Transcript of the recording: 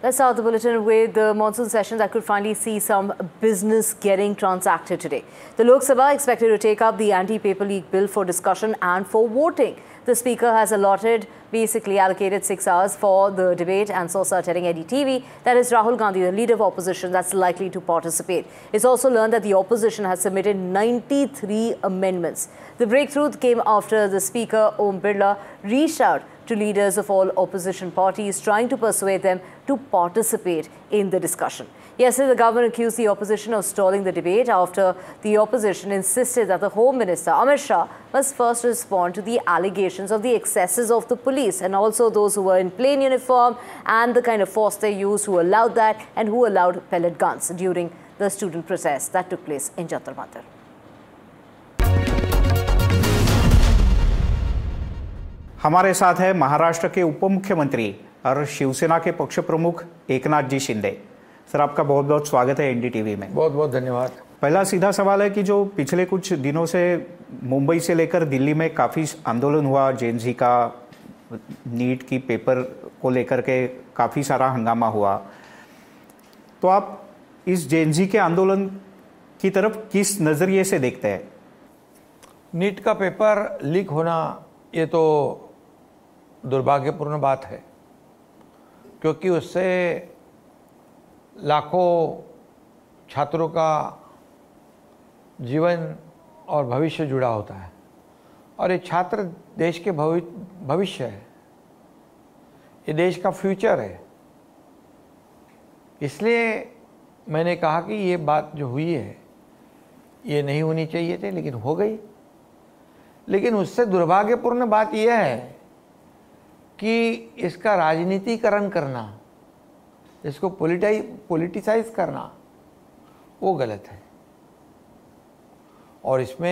Let's start the bulletin with the monsoon session that could finally see some business getting transacted today. The Lok Sabha expected to take up the anti-paper leak bill for discussion and for voting. The Speaker has allocated 6 hours for the debate, and sources are telling NDTV that is Rahul Gandhi, the leader of opposition, that's likely to participate. It's also learned that the opposition has submitted 93 amendments. The breakthrough came after the Speaker, Om Birla, reached out to leaders of all opposition parties, trying to persuade them to participate in the discussion. Yesterday, the government accused the opposition of stalling the debate after the opposition insisted that the Home Minister, Amit Shah, must first respond to the allegations of the excesses of the police and also those who were in plain uniform and the kind of force they used, who allowed that and who allowed pellet guns during the student protest that took place in Jantar Mantar. हमारे साथ है महाराष्ट्र के उप मुख्यमंत्री और शिवसेना के पक्ष प्रमुख एकनाथ जी शिंदे। सर, आपका बहुत बहुत स्वागत है एनडीटीवी में। बहुत बहुत धन्यवाद। पहला सीधा सवाल है कि जो पिछले कुछ दिनों से मुंबई से लेकर दिल्ली में काफ़ी आंदोलन हुआ, जेएनजी का, नीट की पेपर को लेकर के काफ़ी सारा हंगामा हुआ, तो आप इस जेएनजी के आंदोलन की तरफ किस नज़रिए से देखते हैं? नीट का पेपर लीक होना ये तो दुर्भाग्यपूर्ण बात है, क्योंकि उससे लाखों छात्रों का जीवन और भविष्य जुड़ा होता है और ये छात्र देश के भविष्य है, ये देश का फ्यूचर है। इसलिए मैंने कहा कि ये बात जो हुई है ये नहीं होनी चाहिए थी, लेकिन हो गई। लेकिन उससे दुर्भाग्यपूर्ण बात यह है कि इसका राजनीतिकरण करना, इसको पॉलिटिसाइज करना, वो गलत है। और इसमें